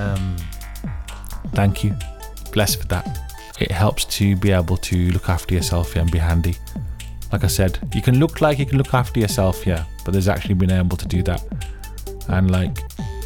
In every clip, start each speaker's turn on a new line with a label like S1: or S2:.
S1: Thank you. Blessed for that. It helps to be able to look after yourself, and be handy. Like I said, you can look like you can look after yourself, but there's actually been able to do that. And like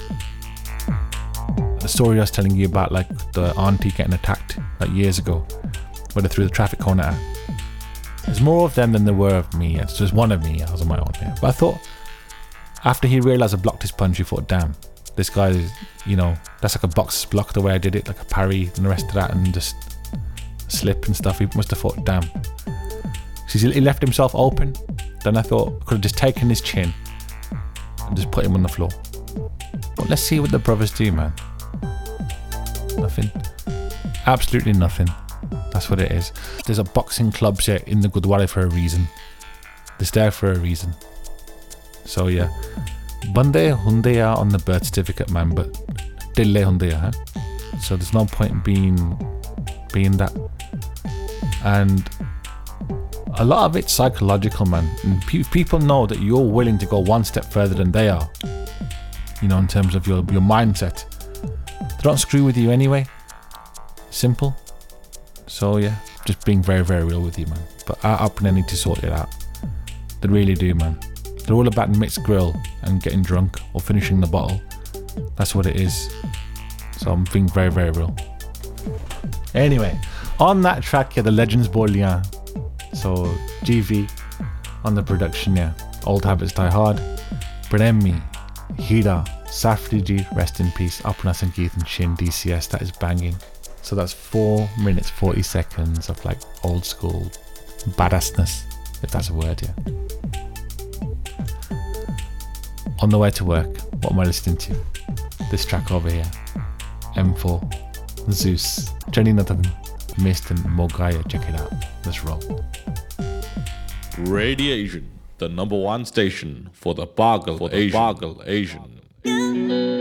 S1: the story I was telling you about, like the auntie getting attacked like years ago, where they threw the traffic cone at her. There's more of them than there were of me. It's just one of me. I was on my own here. But I thought, after he realised I blocked his punch, he thought, damn, this guy is, that's like a box block the way I did it, like a parry and the rest of that, and just slip and stuff. He must have thought, damn. So he left himself open. Then I thought I could have just taken his chin and just put him on the floor. But let's see what the brothers do, man. Nothing. Absolutely nothing. That's what it is. There's a boxing club here in the Gurdwara for a reason. It's there for a reason. So yeah. Bande hunde are on the birth certificate, man, but dille hunde are, huh? So there's no point being that. And a lot of it's psychological, man. And people know that you're willing to go one step further than they are, in terms of your mindset. They don't screw with you anyway. Simple. So yeah, just being very, very real with you, man. But our upbringing need to sort it out. They really do, man. They're all about mixed grill and getting drunk or finishing the bottle. That's what it is. So I'm being very, very real. Anyway, on that track, the Legends Bolian. So GV on the production, Old Habits Die Hard. Bremi, Hira, Safriji, rest in peace. Apna Sangeet and Shin DCS, that is banging. So that's 4 minutes 40 seconds of like old school badassness, if that's a word, On the way to work, what am I listening to? This track over here, M4, Zeus, Jenny Nathan, Mist and Mogaya. Check it out. Let's roll.
S2: Radiation, the #1 station for the Bargal Asian.